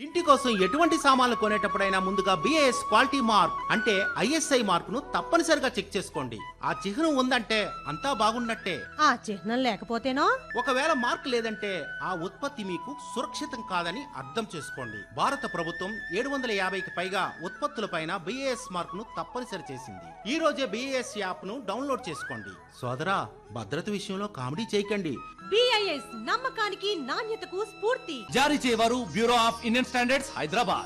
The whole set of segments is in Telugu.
ఇంటి కోసం ఎటువంటి సామాన్లు కొనేటప్పుడైనా ముందుగా బిఏఎస్ క్వాలిటీ మార్క్ అంటే ఐఎస్ఐ మార్కును తప్పనిసరిగా చెక్ చేసుకోండి. ఆ చిహ్నం ఉందంటే అంతా బాగున్నట్టే. ఆ చిహ్నం లేకపోతేనో? ఒకవేళ మార్క్ లేదంటే ఆ ఉత్పత్తి మీకు సురక్షితం కాదని అర్థం చేసుకోండి. భారత ప్రభుత్వం 750కి పైగా ఉత్పత్తులపైన బిఏఎస్ మార్కును తప్పనిసరి చేసింది. ఈ రోజే బిఏఎస్ యాప్ ను డౌన్లోడ్ చేసుకోండి. సోదరా, భద్రత విషయంలో కామెడీ చేయకండి. బిఐఎస్ నమ్మకానికి నాణ్యతకు స్ఫూర్తి. జారీ చేయవారు bureau of Indian standards, Hyderabad.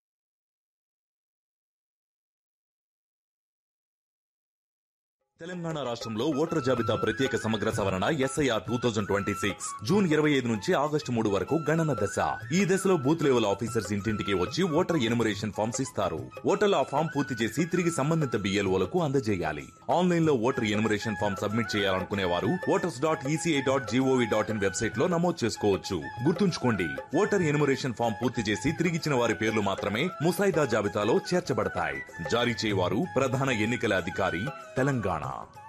Telangana రాష్ట్రంలో ఓటర్ జాబితా ప్రత్యేక సమగ్ర సవరణ SIR 2026 జూన్ 25 నుంచి ఆగస్టు 3 వరకు గణన దశ. ఈ దశలో బూత్ లెవెల్ ఆఫీసర్స్ ఇంటింటికి వచ్చి ఓటర్ ఎనుమరేషన్ ఫామ్స్ ఇస్తారు. ఓటర్లు ఆ ఫామ్ పూర్తి చేసి తిరిగి సంబంధిత BLOలకు అందజేయాలి. ఆన్లైన్ లో ఓటర్ ఎనుమరేషన్ ఫామ్ సబ్మిట్ చేయాలనుకునే వారు voters.eci.gov.in వెబ్సైట్ లో నమోదు చేసుకోవచ్చు. గుర్తుంచుకోండి, ఓటర్ ఎనుమరేషన్ ఫామ్ పూర్తి చేసి తిరిగిచ్చిన వారి పేర్లు మాత్రమే ముసాయిదా జాబితాలో చేర్చబడతాయి. జారీ చేయవారు ప్రధాన ఎన్నికల అధికారి, తెలంగాణ.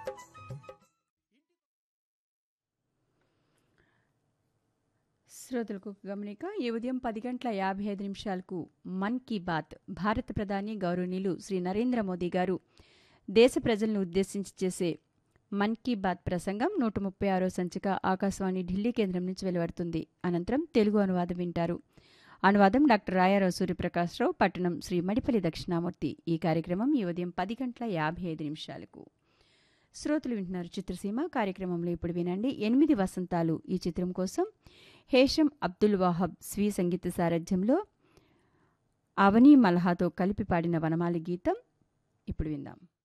శ్రోతలకు గమనిక, ఈ ఉదయం 10:55 మన్ కీ బాత్ భారత ప్రధాని గౌరవనీయులు శ్రీ నరేంద్ర మోదీ గారు దేశ ప్రజలను ఉద్దేశించి చేసే మన్ కీ బాత్ ప్రసంగం 136వ సంచిక ఆకాశవాణి ఢిల్లీ కేంద్రం నుంచి వెలువడుతుంది. అనంతరం తెలుగు అనువాదం వింటారు. అనువాదం డాక్టర్ రాయారావు సూర్యప్రకాశ్రావు, పట్టణం శ్రీ మడిపల్లి దక్షిణామూర్తి. ఈ కార్యక్రమం ఈ ఉదయం 10:55. శ్రోతలు వింటున్నారు చిత్రసీమ కార్యక్రమంలో. ఇప్పుడు వినండి 8 వసంతాలు ఈ చిత్రం కోసం హేషం అబ్దుల్ వాహబ్ స్వీయ సంగీత సారథ్యంలో అవనీ మల్హాతో కలిపి పాడిన వనమాలి గీతం ఇప్పుడు విందాం.